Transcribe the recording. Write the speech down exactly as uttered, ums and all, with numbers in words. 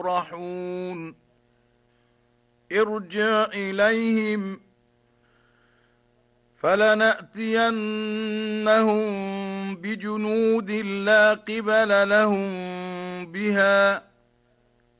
يفرحون ارجع إليهم فلنأتينهم بجنود لا قبل لهم بها